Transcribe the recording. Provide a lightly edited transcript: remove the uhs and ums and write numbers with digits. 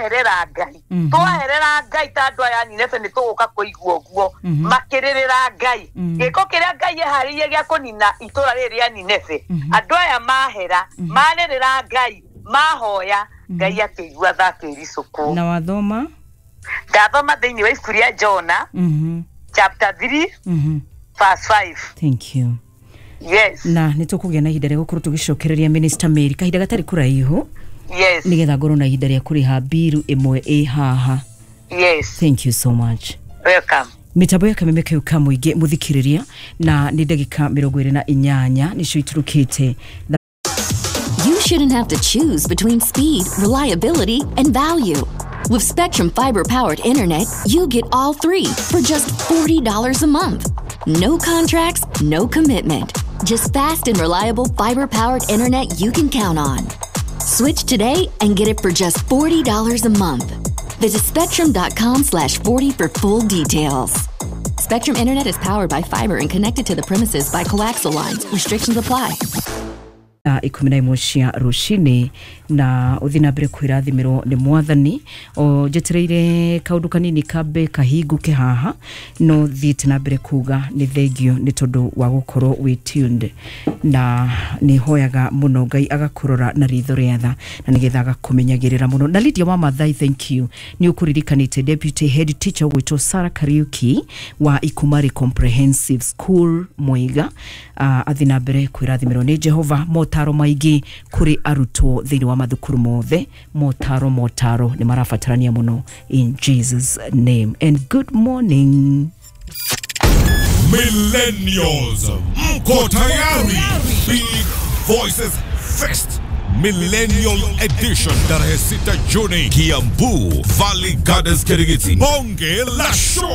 twaherera Ngai twaherera Ngai tandu aya Nineve ni tuguka kuigua guo makirerera Ngai giko kiria Ngai eharirie gya kunina itura riria Nineve andu aya mahera marerera Ngai mahoya Ngai akigua thakiri suku na wathoma ndathoma thiini wa ibuku ria Jona chapter 3 verse 5 thank you yes na nitukugia na ihinda ria gukorwo tugicokereria Minister Mary kahinda gatari kuraihu yes nigetha ngoro na ihinda ria kuriha biru imwe haha yes thank you so much welcome mitambo ya kamemeke ukamuige muthikiriria na ni ndagika 28 nicio iturukite. You shouldn't have to choose between speed, reliability, and value. With Spectrum Fiber-powered internet, you get all three for just $40 a month. No contracts, no commitment. Just fast and reliable fiber-powered internet you can count on. Switch today and get it for just $40 a month. Visit spectrum.com/40 for full details. Spectrum Internet is powered by fiber and connected to the premises by coaxial lines. Restrictions apply. 11 cia rucini na uthina mbere kwirathimiro ni mwathani o jetereire kaundu kanini kambe kahinguke haha no thiite na mbere kuga ni thengio ni tondu wa gukorwo we tuned na ni hoyaga muno Ngai agakurora na ritho riatha na nigetha agakumenyagirira muno na Lydia wa Mathai thank you ni ukuririkanite deputy head teacher gwito Sarah Kariuki wa Ikumari Comprehensive School Muiga athina mbere kwirathimiro ni Jehova motaro maigi kuri aruto thini wa mathukuru mothe motaro ni marafatarania muno in Jesus name and good morning Millennials mko tayari Big Voices Fest Millennial Edition tarehe 6 Juni Kiambu Valley Gardens Kirigiti bonge la show